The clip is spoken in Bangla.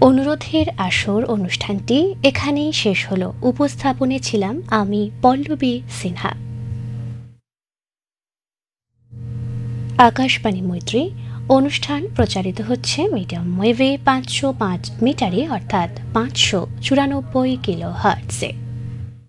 অনুরোধের আসর অনুষ্ঠানটি এখানেই শেষ হলো। উপস্থাপনে ছিলাম আমি পল্লবী সিনহা। আকাশবাণী মৈত্রী অনুষ্ঠান প্রচারিত হচ্ছে মিডিয়াম ওয়েভে 505 মিটারে অর্থাৎ 594 কিলো হার্টজে।